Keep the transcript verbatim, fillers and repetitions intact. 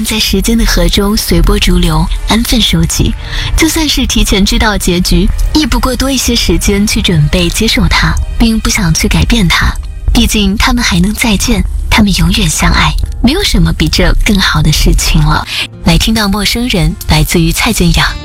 在时间的河中随波逐流，安分守己。就算是提前知道结局，亦不过多一些时间去准备接受它，并不想去改变它。毕竟他们还能再见，他们永远相爱，没有什么比这更好的事情了。来听到陌生人，来自于蔡健雅。